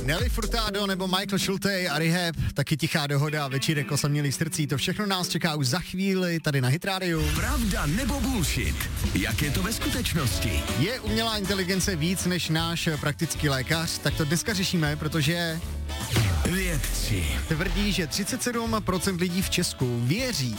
Nelly Furtado nebo Michael Schulte a Rehab, taky Tichá dohoda, večírek osamělých srdcí, to všechno nás čeká už za chvíli tady na Hit Radio. Pravda nebo bullshit? Jak je to ve skutečnosti? Je umělá inteligence víc než náš praktický lékař? Tak to dneska řešíme, protože vědci tvrdí, že 37% lidí v Česku věří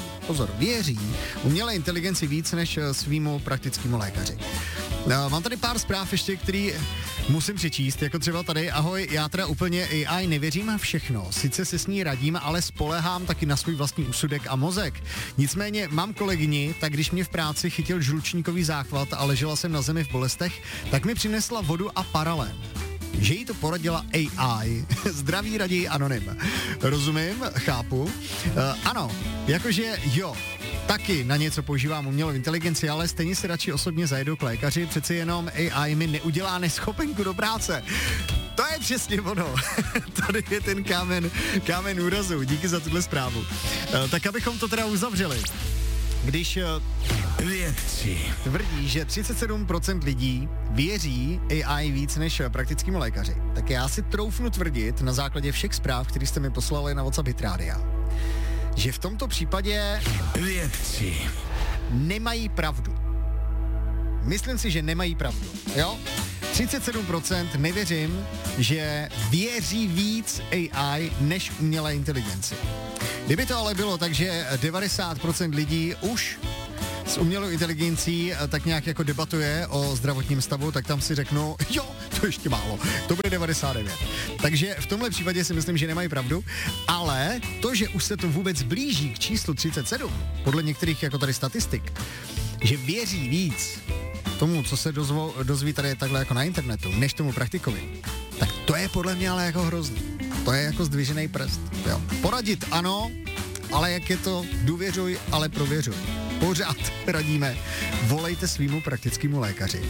umělé inteligenci víc než svýmu praktickému lékaři. Mám tady pár zpráv ještě, který musím přečíst, jako třeba tady. Ahoj, já teda úplně AI nevěřím všechno, sice se s ní radím, ale spolehám taky na svůj vlastní úsudek a mozek. Nicméně mám kolegyni, tak když mě v práci chytil žlučníkový záchvat a ležela jsem na zemi v bolestech, tak mi přinesla vodu a paralen. Že jí to poradila AI. Zdraví raději anonym. Rozumím, chápu. Ano, jakože jo, taky na něco používám umělou inteligenci, ale stejně si radši osobně zajedu k lékaři, přeci jenom AI mi neudělá neschopenku do práce. To je přesně ono. Tady je ten kámen úrazu. Díky za tuhle zprávu. Tak abychom to teda uzavřeli. Když vědci tvrdí, že 37% lidí věří AI víc než praktickému lékaři, tak já si troufnu tvrdit na základě všech zpráv, které jste mi poslali na WhatsApp Hit Radia, že v tomto případě vědci nemají pravdu. Myslím si, že nemají pravdu, jo? 37% nevěřím, že věří víc AI než umělé inteligenci. Kdyby to ale bylo tak, že 90% lidí už s umělou inteligencí tak nějak jako debatuje o zdravotním stavu, tak tam si řeknu, jo, to ještě málo, to bude 99. Takže v tomhle případě si myslím, že nemají pravdu, ale to, že už se to vůbec blíží k číslu 37, podle některých jako tady statistik, že věří víc tomu, co se dozví tady takhle jako na internetu, než tomu praktikovi, tak to je podle mě ale jako hrozný. To je jako zdvižený prst. Jo. Poradit ano, ale jak je to, důvěřuj, ale prověřuj. Pořád radíme, volejte svýmu praktickému lékaři.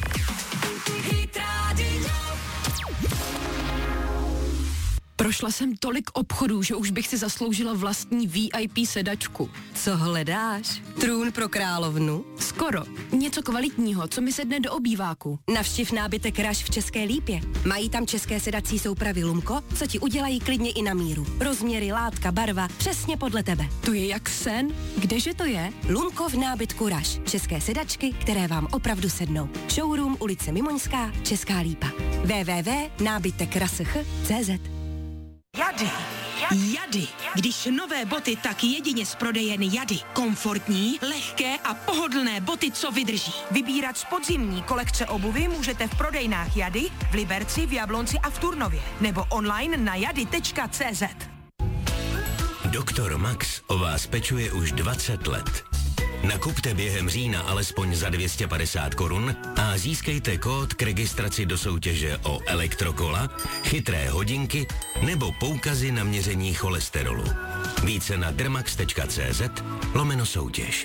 Prošla jsem tolik obchodů, že už bych si zasloužila vlastní VIP sedačku. Co hledáš? Trůn pro královnu? Skoro. Něco kvalitního, co mi sedne do obýváku. Navštiv nábytek Rush v České Lípě. Mají tam české sedací soupravy Lumko, co ti udělají klidně i na míru. Rozměry, látka, barva, přesně podle tebe. To je jak sen. Kdeže to je? Lumko v nábytku Rush. České sedačky, které vám opravdu sednou. Showroom ulice Mimoňská, Česká Lípa. www.nábytekrasch.cz. Jady. Když nové boty, tak jedině z prodejen Jady. Komfortní, lehké a pohodlné boty, co vydrží. Vybírat z podzimní kolekce obuvy můžete v prodejnách Jady, v Liberci, v Jablonci a v Turnově. Nebo online na jady.cz. Doktor Max o vás pečuje už 20 let. Nakupte během října alespoň za 250 korun a získejte kód k registraci do soutěže o elektrokola, chytré hodinky nebo poukazy na měření cholesterolu. Více na dermax.cz/soutěž.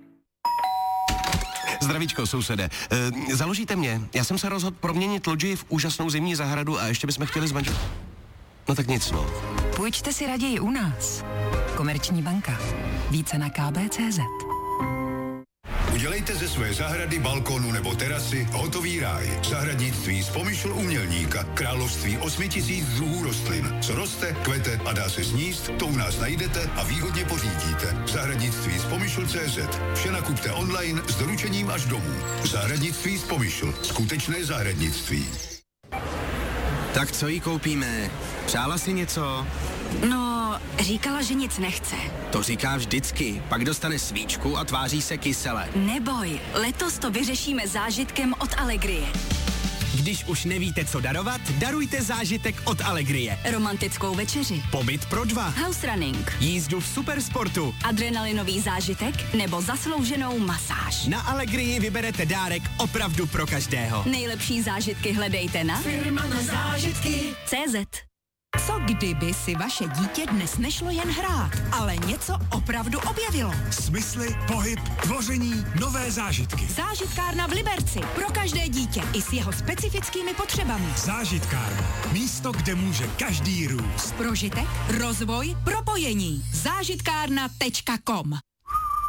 Zdravíčko, sousede. Založíte mě? Já jsem se rozhodl proměnit loďi v úžasnou zimní zahradu a ještě bychom chtěli zmanžit. No tak nic, no. Půjčte si raději u nás. Komerční banka. Více na kb.cz. Udělejte ze své zahrady, balkónu nebo terasy hotový ráj. Zahradnictví z Pomyšl umělníka. Království 8000 druhů rostlin. Co roste, kvete a dá se sníst, to u nás najdete a výhodně pořídíte. Zahradnictví z Pomyšl.cz. Vše nakupte online s doručením až domů. Zahradnictví z Pomyšl. Skutečné zahradnictví. Tak co jí koupíme? Přála si něco? No, říkala, že nic nechce. To říká vždycky. Pak dostane svíčku a tváří se kysele. Neboj, letos to vyřešíme zážitkem od Allegrie. Když už nevíte, co darovat, darujte zážitek od Allegrie. Romantickou večeři, Pobyt pro 2, house running, jízdu v supersportu, adrenalinový zážitek nebo zaslouženou masáž. Na Allegrii vyberete dárek opravdu pro každého. Nejlepší zážitky hledejte na Firma na zážitky. CZ. Co kdyby si vaše dítě dnes nešlo jen hrát, ale něco opravdu objevilo? Smysly, pohyb, tvoření, nové zážitky. Zážitkárna v Liberci. Pro každé dítě i s jeho specifickými potřebami. Zážitkárna. Místo, kde může každý růst. Prožitek, rozvoj, propojení. Zážitkárna.com.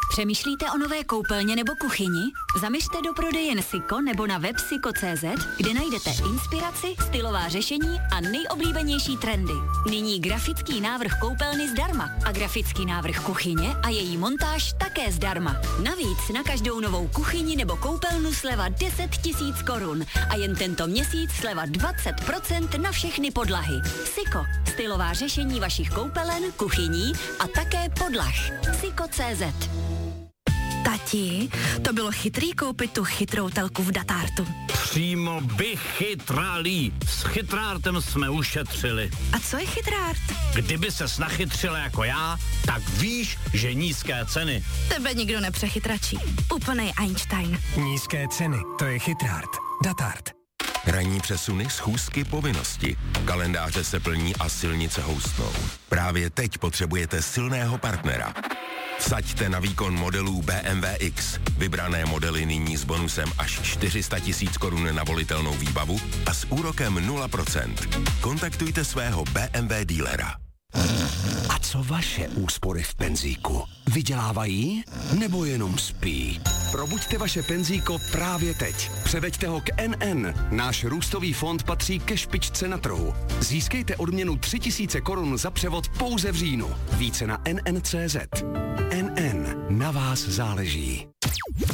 Přemýšlíte o nové koupelně nebo kuchyni? Zaměřte do prodejen Siko nebo na web siko.cz, kde najdete inspiraci, stylová řešení a nejoblíbenější trendy. Nyní grafický návrh koupelny zdarma a grafický návrh kuchyně a její montáž také zdarma. Navíc na každou novou kuchyni nebo koupelnu sleva 10 000 korun a jen tento měsíc sleva 20% na všechny podlahy. Siko, stylová řešení vašich koupelen, kuchyní a také podlah. Siko.cz. Tati, to bylo chytrý koupit tu chytrou telku v Datartu. Přímo vychytralý. S chytrártem jsme ušetřili. A co je chytrárt? Kdyby ses nachytřila jako já, tak víš, že nízké ceny. Tebe nikdo nepřechytračí. Úplnej Einstein. Nízké ceny, to je chytrárt. Datart. Ranní přesuny, schůzky, povinnosti. Kalendáře se plní a silnice houstnou. Právě teď potřebujete silného partnera. Vsaďte na výkon modelů BMW X. Vybrané modely nyní s bonusem až 400 000 korun na volitelnou výbavu a s úrokem 0%. Kontaktujte svého BMW dílera. A co vaše úspory v penzíku? Vydělávají nebo jenom spí? Probuďte vaše penzíko právě teď. Převeďte ho k NN. Náš růstový fond patří ke špičce na trhu. Získejte odměnu 3 000 korun za převod pouze v říjnu. Více na NN.cz. NN. Na vás záleží.